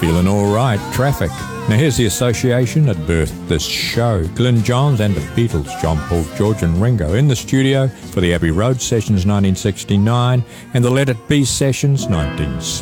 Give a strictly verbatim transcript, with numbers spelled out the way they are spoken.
Feeling All Right, Traffic. Now here's the association that birthed this show. Glyn Johns and the Beatles, John, Paul, George and Ringo in the studio for the Abbey Road Sessions nineteen sixty-nine and the Let It Be Sessions nineteen seventy.